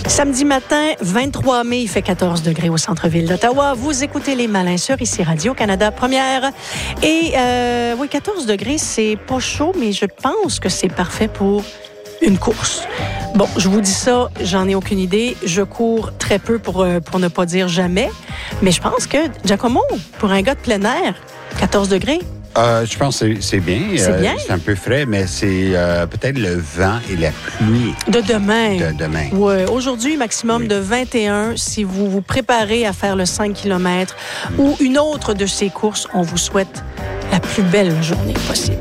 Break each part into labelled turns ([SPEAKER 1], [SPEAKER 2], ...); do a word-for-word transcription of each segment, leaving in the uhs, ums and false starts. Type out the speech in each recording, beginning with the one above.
[SPEAKER 1] Samedi matin, vingt-trois mai, il fait quatorze degrés au centre-ville d'Ottawa. Vous écoutez Les Malins sur ici Radio-Canada Première. Et euh, oui, quatorze degrés, c'est pas chaud, mais je pense que c'est parfait pour une course. Bon, je vous dis ça, j'en ai aucune idée. Je cours très peu pour, pour ne pas dire jamais. Mais je pense que, Giacomo, pour un gars de plein air, quatorze degrés,
[SPEAKER 2] Euh, je pense que c'est, c'est bien.
[SPEAKER 1] C'est
[SPEAKER 2] euh,
[SPEAKER 1] bien.
[SPEAKER 2] C'est un peu frais, mais c'est euh, peut-être le vent et la pluie
[SPEAKER 1] de demain.
[SPEAKER 2] de demain.
[SPEAKER 1] Oui, aujourd'hui, maximum
[SPEAKER 2] Oui.
[SPEAKER 1] de vingt et un. Si vous vous préparez à faire le cinq kilomètres ou une autre de ces courses, on vous souhaite la plus belle journée possible.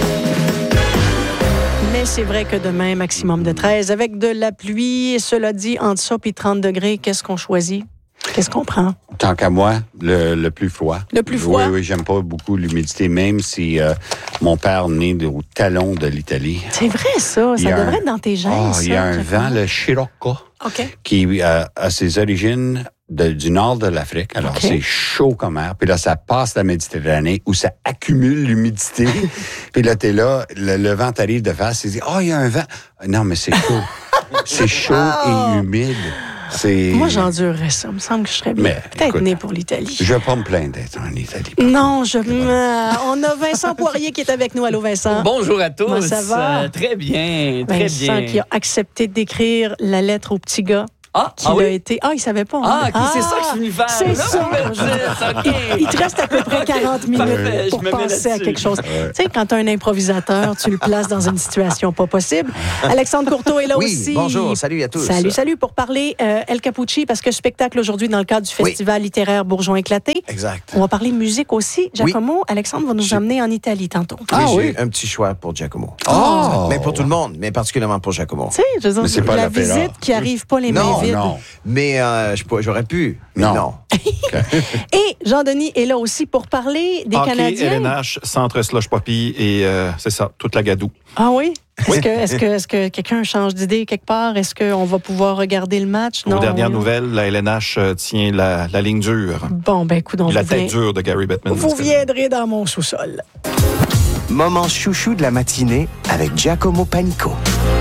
[SPEAKER 1] Mais c'est vrai que demain, maximum de treize, avec de la pluie. Et cela dit, entre ça et trente degrés, qu'est-ce qu'on choisit? Qu'est-ce qu'on prend?
[SPEAKER 2] Tant qu'à moi, le, le plus froid.
[SPEAKER 1] Le plus froid?
[SPEAKER 2] Oui, oui, j'aime pas beaucoup l'humidité, même si euh, mon père naît au talon de l'Italie.
[SPEAKER 1] C'est vrai, ça.
[SPEAKER 2] Il y
[SPEAKER 1] Ça
[SPEAKER 2] a
[SPEAKER 1] devrait
[SPEAKER 2] un-
[SPEAKER 1] être dans tes gènes,
[SPEAKER 2] Oh,
[SPEAKER 1] ça.
[SPEAKER 2] il y a un
[SPEAKER 1] Giacomo.
[SPEAKER 2] vent, le Scirocco,
[SPEAKER 1] OK.
[SPEAKER 2] qui euh, a ses origines de- du nord de l'Afrique. Alors,
[SPEAKER 1] OK.
[SPEAKER 2] c'est chaud comme air. Puis là, ça passe la Méditerranée où ça accumule l'humidité. Puis là, t'es là, le, le vent t'arrive de face, tu dis, oh, il y a un vent. Non, mais c'est chaud. C'est chaud et humide. C'est...
[SPEAKER 1] Moi, j'endurerais ça. Il me semble que je serais bien.
[SPEAKER 2] Mais,
[SPEAKER 1] Peut-être
[SPEAKER 2] écoute,
[SPEAKER 1] née pour l'Italie.
[SPEAKER 2] Je vais pas me plaindre d'être en Italie.
[SPEAKER 1] Non, je... Euh, on a Vincent Poirier qui est avec nous. Allô, Vincent?
[SPEAKER 3] Bonjour à tous.
[SPEAKER 1] Comment ça va?
[SPEAKER 3] Euh, très bien, très
[SPEAKER 1] Vincent
[SPEAKER 3] bien.
[SPEAKER 1] qui a accepté d'écrire la lettre au petit gars.
[SPEAKER 3] Ah,
[SPEAKER 1] Qui
[SPEAKER 3] ah
[SPEAKER 1] a
[SPEAKER 3] oui?
[SPEAKER 1] été... Ah, il savait pas.
[SPEAKER 3] Ah,
[SPEAKER 1] hein?
[SPEAKER 3] ok, c'est ça que je suis venu faire.
[SPEAKER 1] C'est
[SPEAKER 3] Là,
[SPEAKER 1] ça.
[SPEAKER 3] vous me dites, OK.
[SPEAKER 1] Il te reste à peu près quarante minutes
[SPEAKER 3] Parfait, je
[SPEAKER 1] pour
[SPEAKER 3] me mets
[SPEAKER 1] penser à
[SPEAKER 3] là-dessus.
[SPEAKER 1] quelque chose. Tu sais, quand tu as un improvisateur, tu le places dans une situation pas possible. Alexandre Courteau est là
[SPEAKER 4] Oui,
[SPEAKER 1] aussi.
[SPEAKER 4] bonjour, salut à tous.
[SPEAKER 1] Salut, salut. Pour parler euh, El Capucci, parce que spectacle aujourd'hui dans le cadre du
[SPEAKER 4] Oui.
[SPEAKER 1] Festival littéraire Bourgeon éclaté.
[SPEAKER 4] Exact.
[SPEAKER 1] On va parler musique aussi. Giacomo, Alexandre va nous
[SPEAKER 4] J'ai-
[SPEAKER 1] emmener en Italie tantôt.
[SPEAKER 2] Ah
[SPEAKER 4] Oui,
[SPEAKER 2] oui?
[SPEAKER 4] j'ai un petit choix pour Giacomo.
[SPEAKER 2] Oh!
[SPEAKER 4] Mais pour tout le monde, mais particulièrement pour Giacomo.
[SPEAKER 1] Tu sais, je veux dire,
[SPEAKER 2] Mais c'est pas
[SPEAKER 1] la
[SPEAKER 2] l'opéra.
[SPEAKER 1] visite qui arrive pas les mains
[SPEAKER 4] Non,
[SPEAKER 1] vides.
[SPEAKER 2] Non.
[SPEAKER 4] Mais euh, je pourrais- j'aurais pu. mais
[SPEAKER 2] Non.
[SPEAKER 4] non.
[SPEAKER 1] Et Jean-Denis est là aussi pour parler des
[SPEAKER 5] Hockey,
[SPEAKER 1] Canadiens.
[SPEAKER 5] L N H, Centre Slush Poppy et euh, c'est ça, toute la gadoue.
[SPEAKER 1] Ah oui? Est-ce que, est-ce que, est-ce que quelqu'un change d'idée quelque part? Est-ce qu'on va pouvoir regarder le match?
[SPEAKER 5] Aux dernières
[SPEAKER 1] oui.
[SPEAKER 5] nouvelles, la L N H euh, tient la, la ligne dure.
[SPEAKER 1] Bon, ben, écoute, on
[SPEAKER 5] la
[SPEAKER 1] vous,
[SPEAKER 5] tête
[SPEAKER 1] vient-
[SPEAKER 5] dure de Gary Bettman.
[SPEAKER 1] vous viendrez dans mon sous-sol.
[SPEAKER 6] Moment chouchou de la matinée avec Giacomo Panico.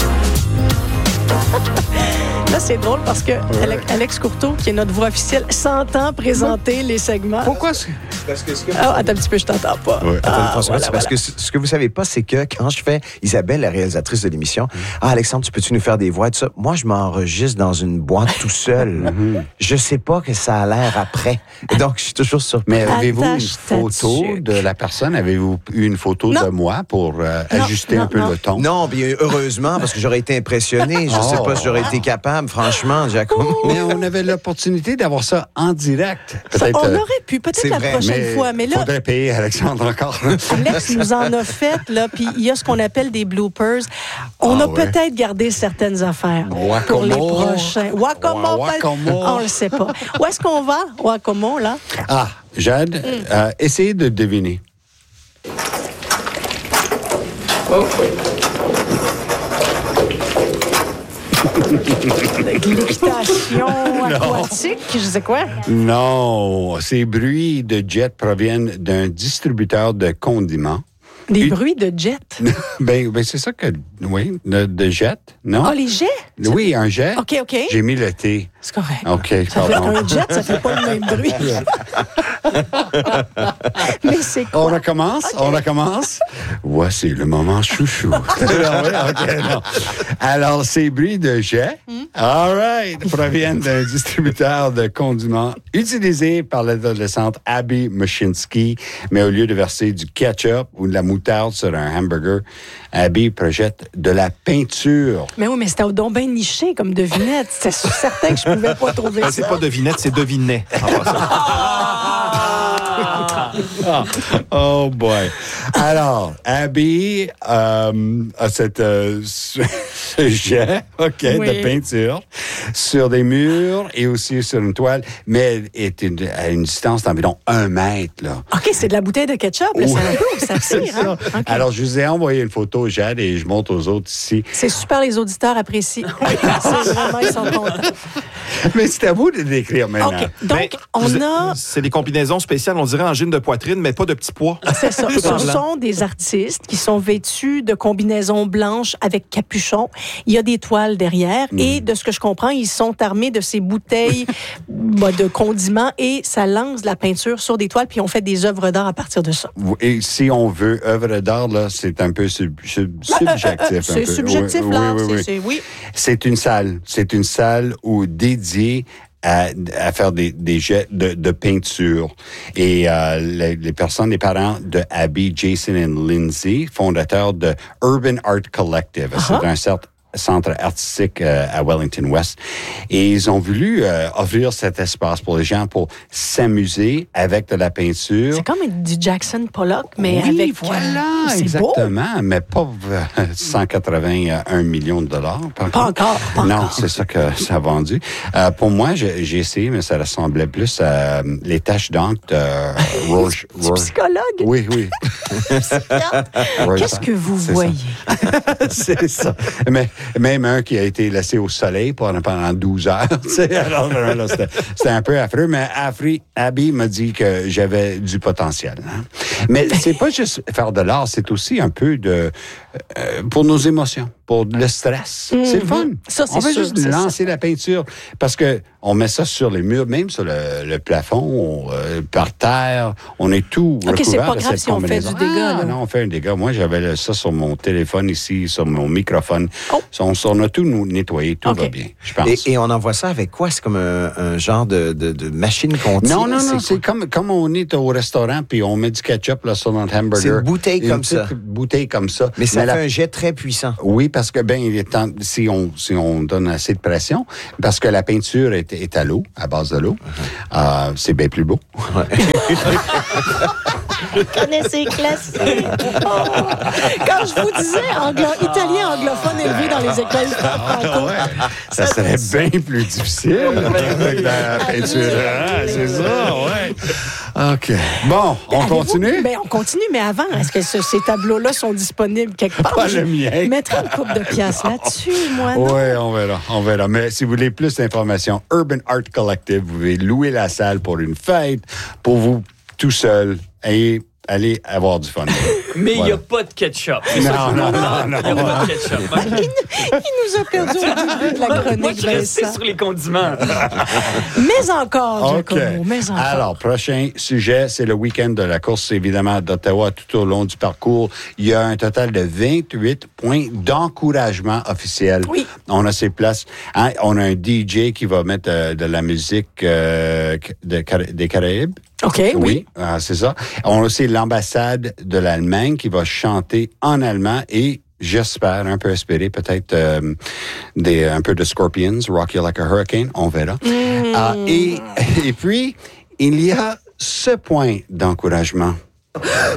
[SPEAKER 1] Là, c'est drôle parce que Ale- Alex Courteau, qui est notre voix officielle, s'entend présenter les segments.
[SPEAKER 2] Pourquoi c'est...
[SPEAKER 4] Parce que ce que
[SPEAKER 1] Ah, attends un petit peu, je t'entends pas.
[SPEAKER 2] Ouais.
[SPEAKER 4] Attends,
[SPEAKER 1] Ah,
[SPEAKER 4] François,
[SPEAKER 1] voilà,
[SPEAKER 4] c'est parce
[SPEAKER 1] voilà.
[SPEAKER 4] que ce ce que vous savez pas, c'est que quand je fais Isabelle, la réalisatrice de l'émission, ah Alexandre, tu peux-tu nous faire des voix et tout ça? Moi, je m'enregistre dans une boîte tout seul. Je sais pas que ça a l'air après. Et donc, je suis toujours surpris.
[SPEAKER 2] Mais avez-vous une
[SPEAKER 1] Attache ta
[SPEAKER 2] photo
[SPEAKER 1] tuque.
[SPEAKER 2] de la personne? Avez-vous eu une photo
[SPEAKER 1] Non.
[SPEAKER 2] de moi pour euh,
[SPEAKER 1] Non,
[SPEAKER 2] ajuster
[SPEAKER 1] non,
[SPEAKER 2] un peu
[SPEAKER 1] non.
[SPEAKER 2] le ton?
[SPEAKER 4] Non, bien heureusement, parce que j'aurais été impressionné. Je
[SPEAKER 2] Oh.
[SPEAKER 4] sais pas si j'aurais été capable, franchement, Giacomo.
[SPEAKER 2] Mais on avait l'opportunité d'avoir ça en direct. Peut-être,
[SPEAKER 1] On
[SPEAKER 2] euh,
[SPEAKER 1] aurait pu, peut-être
[SPEAKER 4] c'est
[SPEAKER 1] la
[SPEAKER 4] vrai,
[SPEAKER 1] prochaine
[SPEAKER 2] mais
[SPEAKER 1] fois, mais là,
[SPEAKER 2] faudrait payer Alexandre encore.
[SPEAKER 1] Alex nous en a fait, là, puis il y a ce qu'on appelle des bloopers. On
[SPEAKER 2] Ah
[SPEAKER 1] a
[SPEAKER 2] ouais.
[SPEAKER 1] peut-être gardé certaines affaires pour les
[SPEAKER 2] Wacomo.
[SPEAKER 1] prochains. Wacomo,
[SPEAKER 2] Wa- Wacomo.
[SPEAKER 1] on le sait pas. Où est-ce qu'on va, Wacomo, là?
[SPEAKER 2] Ah, Jade, euh, essayez de deviner.
[SPEAKER 1] L'équitation aquatique, je sais quoi?
[SPEAKER 2] Non, ces bruits de jet proviennent d'un distributeur de condiments.
[SPEAKER 1] Des
[SPEAKER 2] Une-
[SPEAKER 1] bruits de jet.
[SPEAKER 2] Ben, ben c'est ça que... Oui, de, de jet, non?
[SPEAKER 1] Ah, les jets?
[SPEAKER 2] Oui, un jet.
[SPEAKER 1] OK, OK.
[SPEAKER 2] J'ai mis le T.
[SPEAKER 1] C'est correct.
[SPEAKER 2] OK,
[SPEAKER 1] Ça fait
[SPEAKER 2] pardon.
[SPEAKER 1] qu'un jet, ça fait pas le même bruit. Mais c'est quoi?
[SPEAKER 2] On recommence? On recommence? Voici le moment chouchou. Non, oui, OK, non. Alors, ces bruits de jet, all right, proviennent d'un distributeur de condiments utilisé par l'adolescente Abby Mashinsky, mais au lieu de verser du ketchup ou de la moutarde sur un hamburger, Abby projette de la peinture.
[SPEAKER 1] Mais oui, mais c'était au don bien niché comme devinette. C'était certain que je pouvais pas trouver
[SPEAKER 5] Ben,
[SPEAKER 1] ça.
[SPEAKER 5] c'est pas devinette, c'est devinet. en passant.
[SPEAKER 2] Ah, oh boy. Alors, Abby euh, a cette, euh, ce ce jet, OK,
[SPEAKER 1] Oui.
[SPEAKER 2] de peinture sur des murs et aussi sur une toile, mais elle est une- à une distance d'environ un mètre, là.
[SPEAKER 1] OK, c'est de la bouteille de ketchup. Là, c'est un peu où ça
[SPEAKER 2] C'est
[SPEAKER 1] tire. Hein?
[SPEAKER 2] ça.
[SPEAKER 1] OK.
[SPEAKER 2] Alors, je vous ai envoyé une photo, Jade, et je montre aux autres ici.
[SPEAKER 1] C'est super, les auditeurs apprécient. C'est vraiment, ils sont contents.
[SPEAKER 2] Mais c'est à vous de décrire maintenant.
[SPEAKER 1] OK. Donc,
[SPEAKER 5] Mais
[SPEAKER 1] on
[SPEAKER 5] vous-
[SPEAKER 1] a...
[SPEAKER 5] C'est des combinaisons spéciales, on dirait en gym de poitrine, mais pas de petits pois.
[SPEAKER 1] C'est ça.
[SPEAKER 5] Tout en
[SPEAKER 1] Ce
[SPEAKER 5] blanc.
[SPEAKER 1] sont des artistes qui sont vêtus de combinaisons blanches avec capuchon. Il y a des toiles derrière.
[SPEAKER 2] Mm.
[SPEAKER 1] Et de ce que je comprends, ils sont armés de ces bouteilles bah, de condiments et ça lance de la peinture sur des toiles puis on fait des œuvres d'art à partir de ça.
[SPEAKER 2] Et si on veut œuvre d'art, là, c'est un peu sub- sub- subjectif. un
[SPEAKER 1] C'est
[SPEAKER 2] peu.
[SPEAKER 1] subjectif,
[SPEAKER 2] Oui,
[SPEAKER 1] là.
[SPEAKER 2] oui, oui,
[SPEAKER 1] C'est-
[SPEAKER 2] oui.
[SPEAKER 1] c'est- oui.
[SPEAKER 2] C'est une salle. C'est une salle où dédiée à, à faire des, des jets de, de peinture. Et euh, les, les personnes, les parents de Abby, Jason et Lindsay, fondateurs de Urban Art Collective.
[SPEAKER 1] Uh-huh.
[SPEAKER 2] C'est un certain centre artistique euh, à Wellington West. Et ils ont voulu euh, offrir cet espace pour les gens pour s'amuser avec de la peinture.
[SPEAKER 1] C'est comme du Jackson Pollock, mais
[SPEAKER 2] Oui,
[SPEAKER 1] avec...
[SPEAKER 2] voilà,
[SPEAKER 1] euh, c'est
[SPEAKER 2] exactement, mais pas euh, cent quatre-vingt-un millions de dollars. Par
[SPEAKER 1] Pas
[SPEAKER 2] contre.
[SPEAKER 1] encore, pas
[SPEAKER 2] non,
[SPEAKER 1] encore.
[SPEAKER 2] c'est ça que ça a vendu. Euh, pour moi, j'ai, j'ai essayé, mais ça ressemblait plus à euh, les taches d'encre de Rorsch.
[SPEAKER 1] beau. Du psychologue.
[SPEAKER 2] Oui, oui.
[SPEAKER 1] Qu'est-ce que vous
[SPEAKER 2] C'est
[SPEAKER 1] voyez?
[SPEAKER 2] C'est ça. Mais même un qui a été laissé au soleil pendant, pendant douze heures. tu sais. Alors, là, c'était, c'était un peu affreux, mais Afri, Abby m'a dit que j'avais du potentiel. Hein. Mais c'est pas juste faire de l'art, c'est aussi un peu de euh, pour nos émotions, pour le stress.
[SPEAKER 1] Mm-hmm.
[SPEAKER 2] C'est le fun.
[SPEAKER 1] Ça, c'est
[SPEAKER 2] on va
[SPEAKER 1] sûr,
[SPEAKER 2] juste
[SPEAKER 1] c'est
[SPEAKER 2] lancer la peinture parce que on met ça sur les murs, même sur le, le plafond, on, euh, par terre, on est tout
[SPEAKER 1] OK, c'est
[SPEAKER 2] recouvert
[SPEAKER 1] pas
[SPEAKER 2] de
[SPEAKER 1] grave
[SPEAKER 2] cette
[SPEAKER 1] si on fait
[SPEAKER 2] combinaison.
[SPEAKER 1] du dégât,
[SPEAKER 2] Ah,
[SPEAKER 1] là.
[SPEAKER 2] non, on fait un dégât. Moi, j'avais le- ça sur mon téléphone ici, sur mon microphone.
[SPEAKER 1] Oh.
[SPEAKER 2] On, on a tout nous nettoyé, tout
[SPEAKER 1] OK.
[SPEAKER 2] va bien, je pense.
[SPEAKER 4] Et, et on envoie ça avec quoi? C'est comme un, un genre de, de, de machine continue?
[SPEAKER 2] non, non, non,
[SPEAKER 4] quoi?
[SPEAKER 2] c'est comme, comme on est au restaurant, puis on met du ketchup là, sur notre hamburger.
[SPEAKER 4] C'est une bouteille
[SPEAKER 2] Une
[SPEAKER 4] comme
[SPEAKER 2] petite
[SPEAKER 4] ça.
[SPEAKER 2] bouteille comme ça.
[SPEAKER 4] Mais ça
[SPEAKER 2] la-
[SPEAKER 4] fait un jet très puissant.
[SPEAKER 2] Oui, parce que ben, il est temps- si on si on donne assez de pression, parce que la peinture est, est à l'eau, à base de l'eau, euh, c'est bien plus beau.
[SPEAKER 1] Vous connaissez classiques. Oh. Quand je vous disais anglo- italien anglophone élevé dans les écoles franco,
[SPEAKER 2] Ça serait bien plus difficile avec la peinture. Ah, c'est ça, ouais. OK. Bon, on
[SPEAKER 1] Avez-vous-
[SPEAKER 2] continue?
[SPEAKER 1] Ben, on continue, mais avant, est-ce que ce- ces tableaux-là sont disponibles quelque part?
[SPEAKER 2] Pas
[SPEAKER 1] Je
[SPEAKER 2] le mien.
[SPEAKER 1] mettrai une coupe de pièces là-dessus, moi. non?
[SPEAKER 2] Oui, on verra, on verra. Mais si vous voulez plus d'informations, Urban Art Collective, vous pouvez louer la salle pour une fête, pour vous tout seul, et aller avoir du fun.
[SPEAKER 3] Mais il n'y
[SPEAKER 2] Voilà.
[SPEAKER 3] a pas de ketchup. C'est ça
[SPEAKER 2] Non,
[SPEAKER 3] que je
[SPEAKER 2] non,
[SPEAKER 3] veux
[SPEAKER 2] non,
[SPEAKER 3] dire.
[SPEAKER 2] non.
[SPEAKER 3] Il n'y a pas de ketchup. OK.
[SPEAKER 1] Il nous a perdu au début de la
[SPEAKER 3] Moi,
[SPEAKER 1] chronique,
[SPEAKER 3] je restais
[SPEAKER 1] Vincent.
[SPEAKER 3] sur les condiments.
[SPEAKER 1] Mais encore,
[SPEAKER 2] OK.
[SPEAKER 1] Giacomo, mais encore.
[SPEAKER 2] Alors, prochain sujet, c'est le week-end de la course, évidemment, d'Ottawa tout au long du parcours. Il y a un total de vingt-huit points d'encouragement officiel.
[SPEAKER 1] Oui.
[SPEAKER 2] On a ces places. Hein, on a un D J qui va mettre euh, de la musique euh, de, Cara- des Caraïbes.
[SPEAKER 1] OK, oui.
[SPEAKER 2] ah, c'est ça. On a aussi l'ambassade de l'Allemagne qui va chanter en allemand et j'espère, un peu espérer, peut-être euh, des, un peu de Scorpions, Rock You Like a Hurricane, on verra. Ah, et, et puis, il y a ce point d'encouragement.